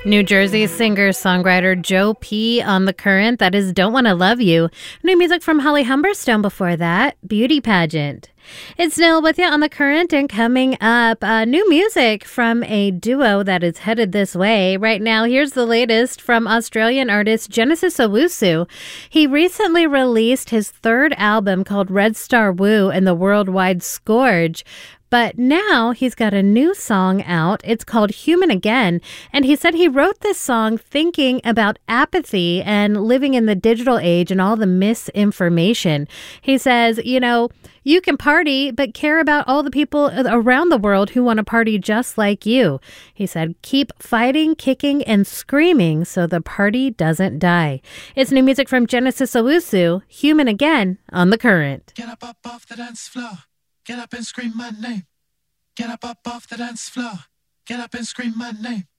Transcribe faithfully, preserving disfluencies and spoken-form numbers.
New Jersey singer-songwriter Joe P. on The Current. That is Don't Wanna Love You. New music from Holly Humberstone before that, Beauty Pageant. It's Nil with you on The Current, and coming up, uh, new music from a duo that is headed this way. Right now, here's the latest from Australian artist Genesis Owusu. He recently released his third album called Red Star Woo and the Worldwide Scourge. But now he's got a new song out. It's called Human Again. And he said he wrote this song thinking about apathy and living in the digital age and all the misinformation. He says, you know, you can party, but care about all the people around the world who want to party just like you. He said, keep fighting, kicking, and screaming so the party doesn't die. It's new music from Genesis Owusu, Human Again, on The Current. Get up, up off the dance floor. Get up and scream my name. Get up, up off the dance floor. Get up and scream my name.